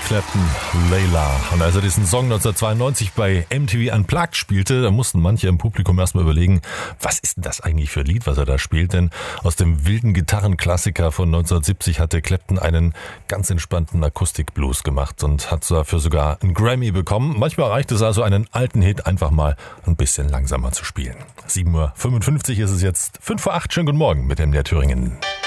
Clapton, Layla. Und als er diesen Song 1992 bei MTV Unplugged spielte, da mussten manche im Publikum erstmal überlegen, was ist denn das eigentlich für ein Lied, was er da spielt? Denn aus dem wilden Gitarrenklassiker von 1970 hatte Clapton einen ganz entspannten Akustikblues gemacht und hat dafür sogar einen Grammy bekommen. Manchmal reicht es also, einen alten Hit einfach mal ein bisschen langsamer zu spielen. 7:55 Uhr ist es jetzt, 7:55. Schönen guten Morgen mit MDR Thüringen.